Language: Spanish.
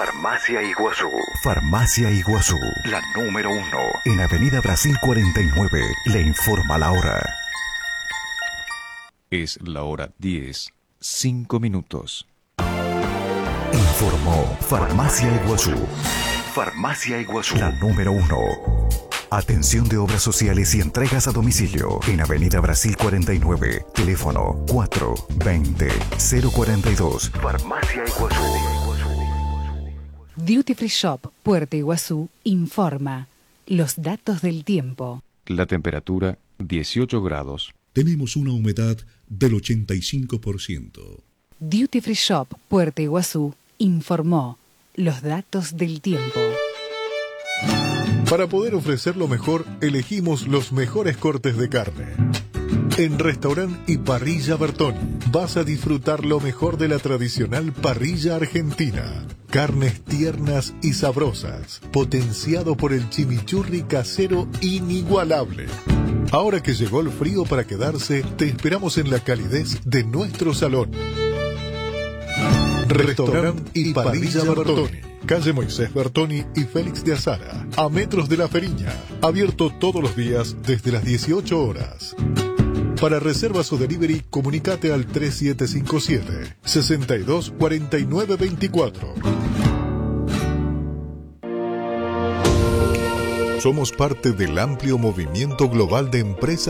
Farmacia Iguazú. Farmacia Iguazú, La número 1. en Avenida Brasil 49, le informa la hora. Es la hora 10, 5 minutos. Informó Farmacia Iguazú, Farmacia Iguazú. la número 1. Atención de obras sociales y entregas a domicilio en Avenida Brasil 49, teléfono 420-042. Farmacia Iguazú. Duty Free Shop Puerto Iguazú informa los datos del tiempo. La temperatura 18 grados. Tenemos una humedad del 85%. Duty Free Shop Puerto Iguazú informó los datos del tiempo. Para poder ofrecer lo mejor, elegimos los mejores cortes de carne. En Restaurant y Parrilla Bertoni vas a disfrutar lo mejor de la tradicional parrilla argentina. Carnes tiernas y sabrosas, potenciado por el chimichurri casero inigualable. Ahora que llegó el frío para quedarse, te esperamos en la calidez de nuestro salón. Restaurant y Parrilla Bertoni, calle Moisés Bertoni y Félix de Azara, a metros de La Feriña, abierto todos los días desde las 18 horas. Para reservas o delivery, comunicate al 3757-624924. Somos parte del amplio movimiento global de empresas